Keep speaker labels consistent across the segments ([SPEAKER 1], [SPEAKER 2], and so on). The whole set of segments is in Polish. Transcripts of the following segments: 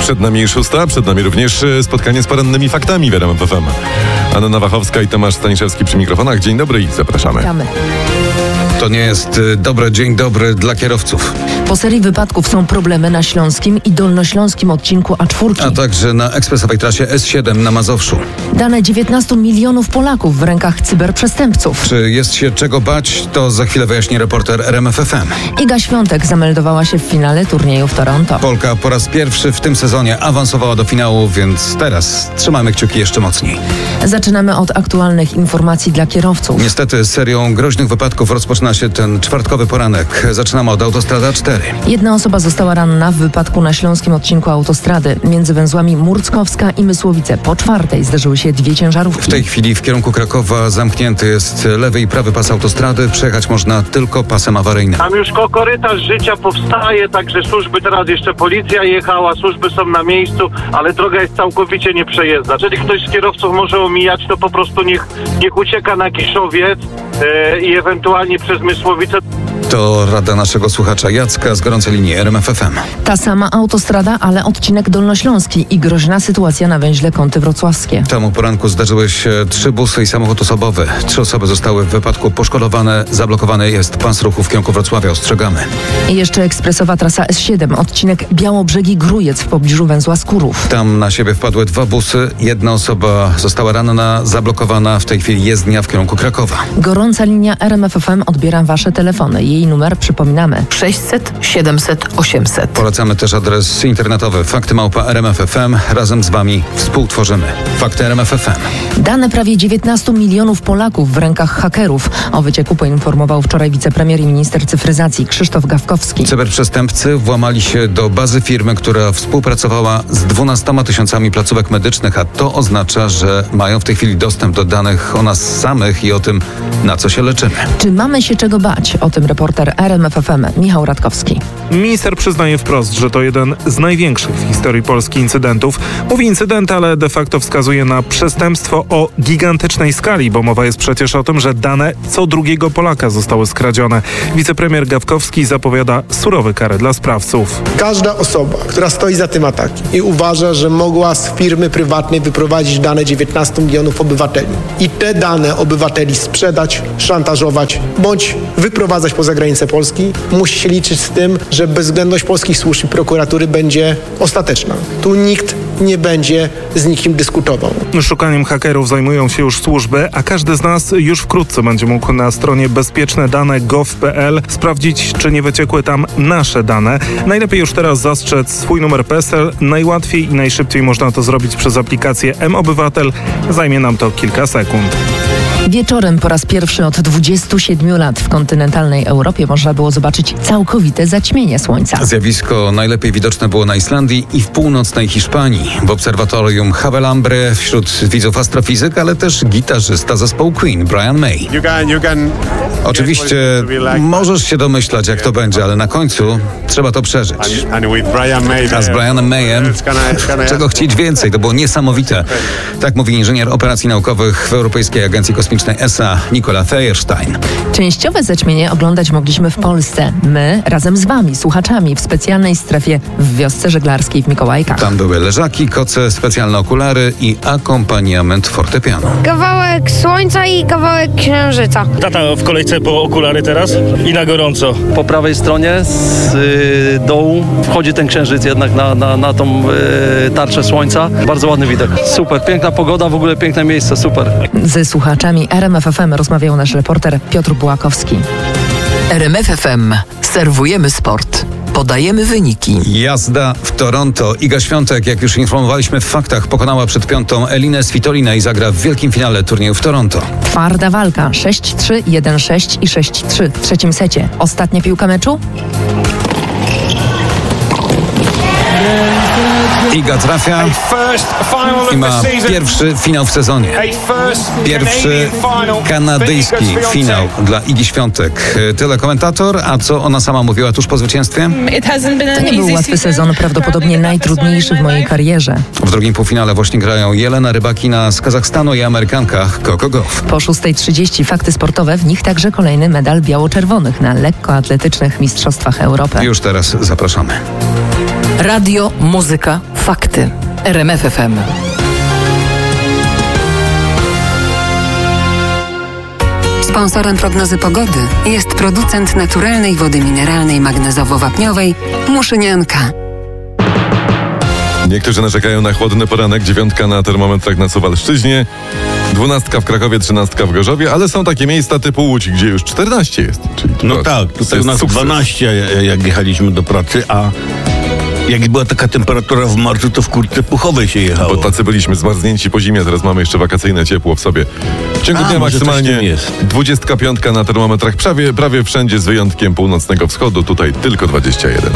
[SPEAKER 1] Przed nami 6, przed nami również spotkanie z porannymi faktami w RMF FM. Anna Wachowska i Tomasz Staniszewski przy mikrofonach. Dzień dobry i zapraszamy.
[SPEAKER 2] Witamy.
[SPEAKER 3] To nie jest dzień dobry dla kierowców.
[SPEAKER 2] Po serii wypadków są problemy na śląskim i dolnośląskim odcinku A4.
[SPEAKER 3] A także na ekspresowej trasie S7 na Mazowszu.
[SPEAKER 2] Dane 19 milionów Polaków w rękach cyberprzestępców.
[SPEAKER 3] Czy jest się czego bać, to za chwilę wyjaśni reporter RMF FM.
[SPEAKER 2] Iga Świątek zameldowała się w finale turnieju w Toronto.
[SPEAKER 3] Polka po raz pierwszy w tym sezonie awansowała do finału, więc teraz trzymamy kciuki jeszcze mocniej.
[SPEAKER 2] Zaczynamy od aktualnych informacji dla kierowców.
[SPEAKER 3] Niestety serią groźnych wypadków rozpoczyna się ten czwartkowy poranek. Zaczynamy od autostrady A4.
[SPEAKER 2] Jedna osoba została ranna w wypadku na śląskim odcinku autostrady. Między węzłami Murckowska i Mysłowice po 4:00 zdarzyły się 2 ciężarówki.
[SPEAKER 3] W tej chwili w kierunku Krakowa zamknięty jest lewy i prawy pas autostrady. Przejechać można tylko pasem awaryjnym.
[SPEAKER 4] Tam już korytarz życia powstaje, także służby, teraz jeszcze policja jechała, służby są na miejscu, ale droga jest całkowicie nieprzejezdna. Jeżeli ktoś z kierowców może omijać, to po prostu niech ucieka na Kiszowiec i ewentualnie przez Mysłowice.
[SPEAKER 3] To rada naszego słuchacza Jacka z gorącej linii RMF FM.
[SPEAKER 2] Ta sama autostrada, ale odcinek dolnośląski i groźna sytuacja na węźle Kąty Wrocławskie.
[SPEAKER 3] Temu poranku zdarzyły się 3 busy i samochód osobowy. 3 osoby zostały w wypadku poszkodowane. Zablokowany jest pas ruchu w kierunku Wrocławia. Ostrzegamy.
[SPEAKER 2] I jeszcze ekspresowa trasa S7, odcinek Białobrzegi-Grójec w pobliżu węzła Skurów.
[SPEAKER 3] Tam na siebie wpadły 2 busy. Jedna osoba została ranna, zablokowana. W tej chwili jezdnia w kierunku Krakowa.
[SPEAKER 2] Gorąca linia RMF FM odbiera wasze telefony. Jej numer przypominamy 600 700 800.
[SPEAKER 3] Polecamy też adres internetowy fakty@rmf.fm. Razem z wami współtworzymy Fakty RMF FM.
[SPEAKER 2] Dane prawie 19 milionów Polaków w rękach hakerów. O wycieku poinformował wczoraj wicepremier i minister cyfryzacji Krzysztof Gawkowski.
[SPEAKER 3] Cyberprzestępcy włamali się do bazy firmy, która współpracowała z 12 tysiącami placówek medycznych, a to oznacza, że mają w tej chwili dostęp do danych o nas samych i o tym, na co się leczymy.
[SPEAKER 2] Czy mamy się czego bać? O tym reporter RMF FM Michał Radkowski.
[SPEAKER 5] Minister przyznaje wprost, że to jeden z największych w historii Polski incydentów. Mówi incydent, ale de facto wskazuje na przestępstwo o gigantycznej skali, bo mowa jest przecież o tym, że dane co drugiego Polaka zostały skradzione. Wicepremier Gawkowski zapowiada surowe kary dla sprawców.
[SPEAKER 6] Każda osoba, która stoi za tym atakiem i uważa, że mogła z firmy prywatnej wyprowadzić dane 19 milionów obywateli i te dane obywateli sprzedać, szantażować bądź wyprowadzać poza granicę Polski, musi się liczyć z tym, że bezwzględność polskich służb i prokuratury będzie ostateczna. Tu nikt nie będzie z nikim dyskutował.
[SPEAKER 5] Szukaniem hakerów zajmują się już służby, a każdy z nas już wkrótce będzie mógł na stronie bezpieczne-dane.gov.pl sprawdzić, czy nie wyciekły tam nasze dane. Najlepiej już teraz zastrzec swój numer PESEL. Najłatwiej i najszybciej można to zrobić przez aplikację mObywatel. Zajmie nam to kilka sekund.
[SPEAKER 2] Wieczorem po raz pierwszy od 27 lat w kontynentalnej Europie można było zobaczyć całkowite zaćmienie słońca.
[SPEAKER 3] Zjawisko najlepiej widoczne było na Islandii i w północnej Hiszpanii. W obserwatorium Havelambre wśród widzów astrofizyk, ale też gitarzysta zespołu Queen, Brian May. Oczywiście możesz się domyślać, jak to będzie, ale na końcu trzeba to przeżyć. A z Brianem Mayem, czego chcieć więcej, to było niesamowite. Tak mówi inżynier operacji naukowych w Europejskiej Agencji Kosmicznej ESA Nikola Feierstein.
[SPEAKER 2] Częściowe zaćmienie oglądać mogliśmy w Polsce. My razem z wami, słuchaczami, w specjalnej strefie w wiosce żeglarskiej w Mikołajkach.
[SPEAKER 3] Tam były leżaki, koce, specjalne okulary i akompaniament fortepianu.
[SPEAKER 7] Kawałek słońca i kawałek księżyca.
[SPEAKER 8] Tata w kolejce po okulary teraz i na gorąco.
[SPEAKER 9] Po prawej stronie z dołu wchodzi ten księżyc jednak na tą tarczę słońca. Bardzo ładny widok. Super, piękna pogoda, w ogóle piękne miejsce, super.
[SPEAKER 2] Ze słuchaczami RMF FM rozmawiał nasz reporter Piotr Bułakowski.
[SPEAKER 10] RMF FM. Serwujemy sport. Podajemy wyniki.
[SPEAKER 3] Jazda w Toronto. Iga Świątek, jak już informowaliśmy w faktach, pokonała przed piątą Elinę Svitolina i zagra w wielkim finale turnieju w Toronto.
[SPEAKER 2] Twarda walka. 6-3, 1-6 i 6-3 w trzecim secie. Ostatnia piłka meczu?
[SPEAKER 3] Iga trafia i ma pierwszy finał w sezonie. Pierwszy kanadyjski finał dla Igi Świątek. Tyle komentator, a co ona sama mówiła tuż po zwycięstwie?
[SPEAKER 2] To nie był łatwy sezon, prawdopodobnie najtrudniejszy w mojej karierze.
[SPEAKER 3] W drugim półfinale właśnie grają Jelena Rybakina z Kazachstanu i Amerykanka Coco Gauff.
[SPEAKER 2] Po 6:30 fakty sportowe, w nich także kolejny medal biało-czerwonych na lekkoatletycznych mistrzostwach Europy.
[SPEAKER 3] Już teraz zapraszamy.
[SPEAKER 10] Radio, muzyka, Fakty. RMF FM.
[SPEAKER 11] Sponsorem prognozy pogody jest producent naturalnej wody mineralnej magnezowo-wapniowej Muszynianka.
[SPEAKER 1] Niektórzy narzekają na chłodny poranek, 9 na termometrach na Suwalszczyźnie, 12 w Krakowie, 13 w Gorzowie, ale są takie miejsca typu Łódź, gdzie już 14 jest. Czyli
[SPEAKER 12] no tak, tutaj u nas
[SPEAKER 1] sukces.
[SPEAKER 12] 12 jak jechaliśmy do pracy, a jak była taka temperatura w marcu, to w kurtce puchowej się jechało.
[SPEAKER 1] Bo tacy byliśmy zmarznięci po zimie, teraz mamy jeszcze wakacyjne ciepło w sobie. W ciągu dnia maksymalnie 25 na termometrach prawie wszędzie z wyjątkiem północnego wschodu, tutaj tylko 21.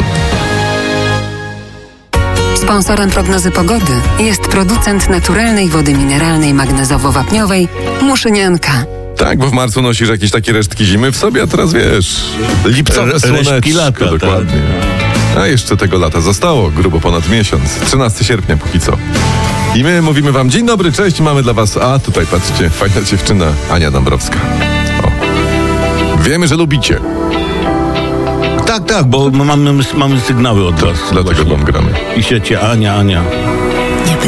[SPEAKER 11] Sponsorem prognozy pogody jest producent naturalnej wody mineralnej magnezowo-wapniowej Muszynianka.
[SPEAKER 1] Tak, bo w marcu nosisz jakieś takie resztki zimy w sobie, a teraz wiesz, lipcowe słoneczko,
[SPEAKER 12] lata,
[SPEAKER 1] dokładnie. Tak. A jeszcze tego lata zostało grubo ponad miesiąc, 13 sierpnia póki co. I my mówimy wam dzień dobry, cześć, mamy dla was, a tutaj patrzcie, fajna dziewczyna, Ania Dąbrowska. O. Wiemy, że lubicie.
[SPEAKER 12] Tak, bo mamy sygnały od was.
[SPEAKER 1] Dlatego wam gramy.
[SPEAKER 12] Piszecie Ania.